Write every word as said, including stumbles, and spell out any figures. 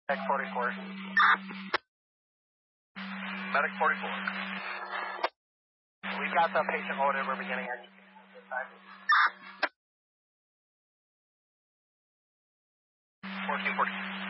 Medic forty-four. Medic forty-four. We've got the patient loaded. We're beginning education at this time. fourteen forty.